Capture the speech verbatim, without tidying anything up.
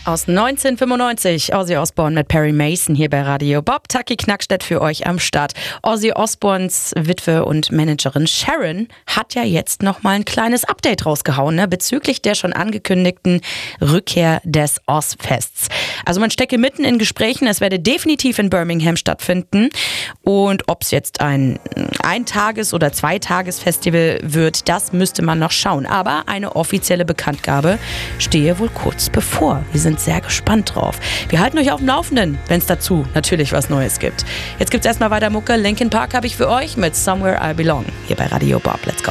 Aus neunzehnhundertfünfundneunzig, Ozzy Osbourne mit Perry Mason hier bei Radio Bob. Taki Knackstedt für euch am Start. Ozzy Osbournes Witwe und Managerin Sharon hat ja jetzt nochmal ein kleines Update rausgehauen, ne, bezüglich der schon angekündigten Rückkehr des Ozzfests. Also man stecke mitten in Gesprächen, es werde definitiv in Birmingham stattfinden. Und ob es jetzt ein Eintages- oder Zweitages-Festival wird, das müsste man noch schauen. Aber eine offizielle Bekanntgabe stehe wohl kurz bevor. Wir sind sehr gespannt drauf. Wir halten euch auf dem Laufenden, wenn es dazu natürlich was Neues gibt. Jetzt gibt's erstmal weiter Mucke. Linkin Park habe ich für euch mit Somewhere I Belong hier bei Radio Bob. Let's go.